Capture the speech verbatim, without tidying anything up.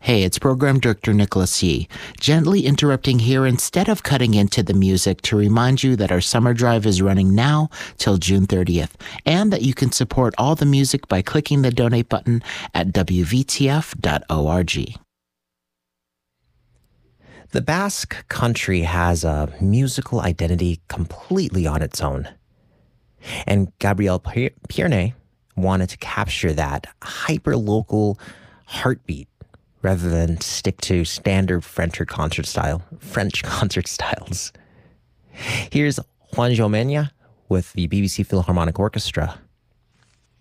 Hey, it's Program Director Nicholas Yee, gently interrupting here instead of cutting into the music to remind you that our summer drive is running now till June thirtieth, and that you can support all the music by clicking the donate button at w v t f dot org. The Basque country has a musical identity completely on its own. And Gabriel Pierne wanted to capture that hyper-local heartbeat rather than stick to standard French concert style, French concert styles. Here's Juan Jomenya with the B B C Philharmonic Orchestra